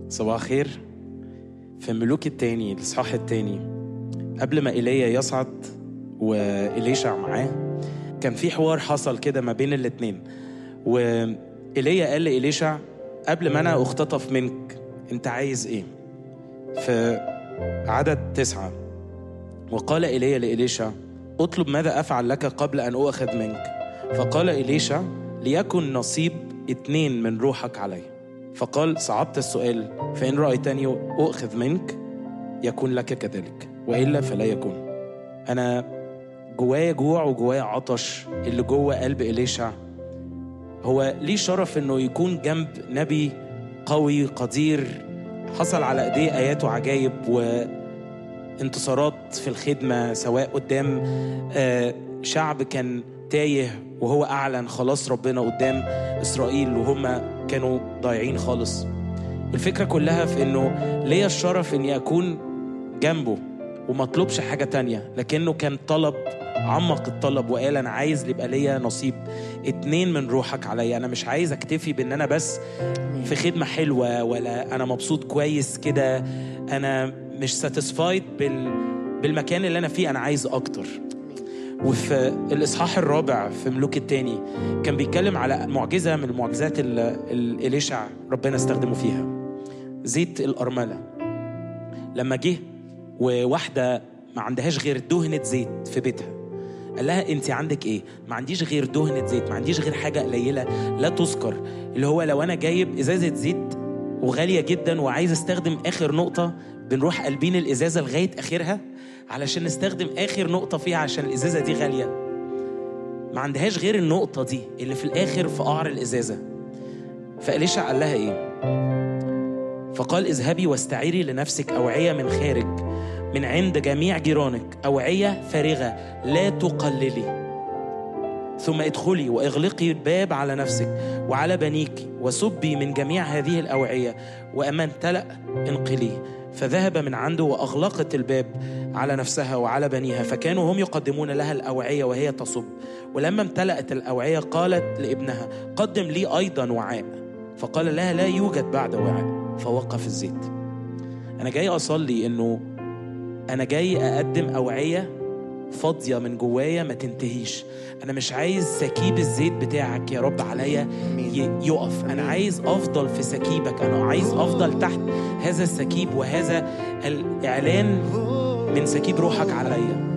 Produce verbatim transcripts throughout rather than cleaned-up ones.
صباح خير. في ملوك التاني الإصحاح التاني، قبل ما إيليا يصعد وإليشع معاه، كان في حوار حصل كده ما بين الاتنين. وإيليا قال لإليشع: قبل ما أنا أختطف منك أنت عايز إيه؟ في عدد تسعة، وقال إيليا لإليشع: أطلب ماذا أفعل لك قبل أن أؤخذ منك. فقال إليشع: ليكن نصيب اتنين من روحك علي. فقال: صعبت السؤال، فإن رأيتني أؤخذ منك يكون لك كذلك، وإلا فلا يكون. أنا جوايا جوع وجوايا عطش. اللي جوا قلب إليشع هو ليه شرف إنه يكون جنب نبي قوي قدير، حصل على أيديه آيات وعجائب وانتصارات في الخدمة، سواء قدام شعب كان تايه وهو أعلن خلاص ربنا قدام إسرائيل وهم كانوا ضايعين خالص. الفكرة كلها في إنه ليا الشرف إني أكون جنبه وما طلبش حاجة تانية، لكنه كان طلب، عمق الطلب وقال: أنا عايز يبقى ليا نصيب اتنين من روحك عليا. أنا مش عايز أكتفي بإن أنا بس في خدمة حلوة، ولا أنا مبسوط كويس كده، أنا مش ساتسفايد بال... بالمكان اللي أنا فيه، أنا عايز أكتر. وفي الإصحاح الرابع في ملوك التاني كان بيتكلم على معجزة من المعجزات اللي إليشع ربنا استخدمه فيها، زيت الأرملة. لما جه وواحدة ما عندهاش غير دهنة زيت في بيتها، قال لها: انت عندك ايه؟ ما عنديش غير دهنة زيت، ما عنديش غير حاجة قليلة لا تذكر، اللي هو لو انا جايب ازازة زيت وغالية جدا وعايز استخدم اخر نقطة، بنروح قلبين الازازة لغاية اخرها علشان نستخدم اخر نقطة فيها عشان الازازة دي غالية. ما عندهاش غير النقطة دي اللي في الاخر في قعر الازازة. فإليشع قال لها ايه؟ فقال: اذهبي واستعيري لنفسك أوعية من خارج من عند جميع جيرانك، أوعية فارغة لا تقللي، ثم ادخلي واغلقي الباب على نفسك وعلى بنيك، وسبي من جميع هذه الأوعية، وأما امتلأ انقلي. فذهب من عنده وأغلقت الباب على نفسها وعلى بنيها، فكانوا هم يقدمون لها الأوعية وهي تصب. ولما امتلأت الأوعية قالت لابنها: قدم لي أيضا وعاء. فقال لها: لا يوجد بعد وعاء. فوقف الزيت. أنا جاي أصلي إنه أنا جاي أقدم أوعية فاضية من جوايا ما تنتهيش. أنا مش عايز سكيب الزيت بتاعك يا رب عليا يقف، أنا عايز أفضل في سكيبك، أنا عايز أفضل تحت هذا السكيب وهذا الإعلان من سكيب روحك عليا.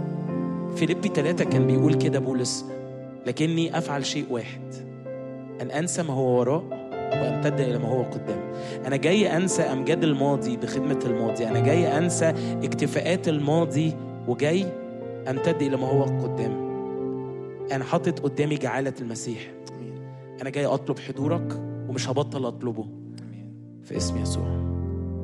فيليبي ثلاثة كان بيقول كده بولس: لكني أفعل شيء واحد، أن أنسى ما هو وراء وأمتد إلى ما هو قدام. أنا جاي أنسى أمجاد الماضي بخدمة الماضي، أنا جاي أنسى اكتفاءات الماضي وجاي أمتد إلى ما هو قدام. أنا حاطط قدامي جعالة المسيح، أنا جاي أطلب حضورك ومش هبطل أطلبه في اسم يسوع.